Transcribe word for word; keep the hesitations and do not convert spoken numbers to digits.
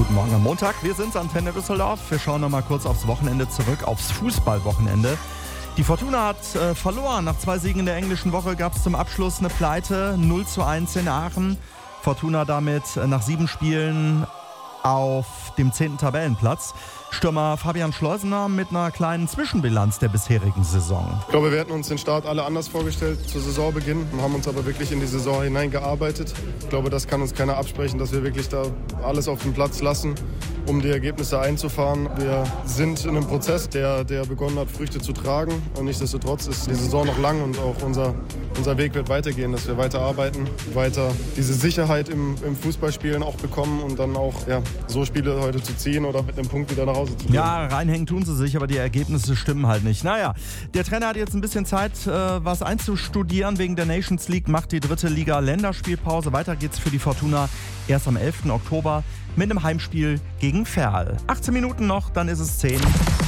Guten Morgen am Montag. Wir sind Antenne Düsseldorf. Wir schauen noch mal kurz aufs Wochenende zurück, aufs Fußballwochenende. Die Fortuna hat äh, verloren. Nach zwei Siegen in der englischen Woche gab es zum Abschluss eine Pleite. null zu eins in Aachen. Fortuna damit äh, nach sieben Spielen auf dem zehnten Tabellenplatz. Stürmer Fabian Schleusener mit einer kleinen Zwischenbilanz der bisherigen Saison. Ich glaube, wir hätten uns den Start alle anders vorgestellt zu Saisonbeginn, haben uns aber wirklich in die Saison hineingearbeitet. Ich glaube, das kann uns keiner absprechen, dass wir wirklich da alles auf den Platz lassen, um die Ergebnisse einzufahren. Wir sind in einem Prozess, der, der begonnen hat, Früchte zu tragen. Und nichtsdestotrotz ist die Saison noch lang und auch unser, unser Weg wird weitergehen, dass wir weiter arbeiten, weiter diese Sicherheit im, im Fußballspielen auch bekommen und dann auch ja, so Spiele heute zu ziehen oder mit einem Punkt wieder nach Hause zu gehen. Ja, reinhängen tun sie sich, aber die Ergebnisse stimmen halt nicht. Naja, der Trainer hat jetzt ein bisschen Zeit, äh, was einzustudieren. Wegen der Nations League macht die dritte Liga Länderspielpause. Weiter geht's für die Fortuna erst am elften Oktober mit einem Heimspiel gegen Verl. achtzehn Minuten noch, dann ist es zehn.